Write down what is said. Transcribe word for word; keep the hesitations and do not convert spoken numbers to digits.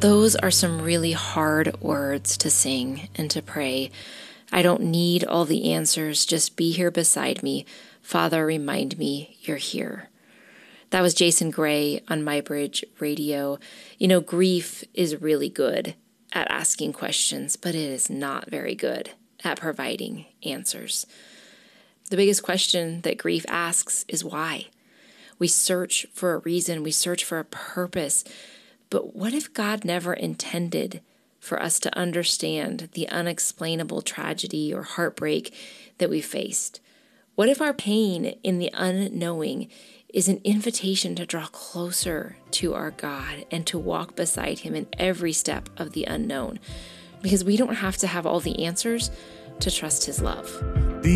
Those are some really hard words to sing and to pray. I don't need all the answers. Just be here beside me. Father, remind me you're here. That was Jason Gray on MyBridge Radio. You know, grief is really good at asking questions, but it is not very good at providing answers. The biggest question that grief asks is why? We search for a reason. We search for a purpose. But what if God never intended for us to understand the unexplainable tragedy or heartbreak that we faced? What if our pain in the unknowing is an invitation to draw closer to our God and to walk beside him in every step of the unknown? Because we don't have to have all the answers to trust his love.